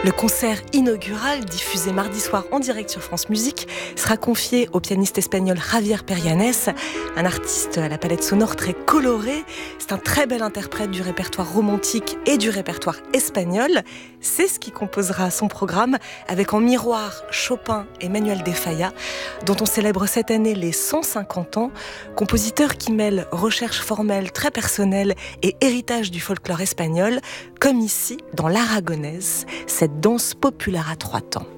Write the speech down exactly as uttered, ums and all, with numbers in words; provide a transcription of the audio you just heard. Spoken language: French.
Le concert inaugural, diffusé mardi soir en direct sur France Musique, sera confié au pianiste espagnol Javier Perianes, un artiste à la palette sonore très colorée. C'est un très bel interprète du répertoire romantique et du répertoire espagnol. C'est ce qui composera son programme avec en miroir Chopin et Manuel de Falla, dont on célèbre cette année les cent cinquante ans, compositeur qui mêle recherche formelle très personnelle et héritage du folklore espagnol, comme ici dans l'Aragonaise, cette danse populaire à trois temps.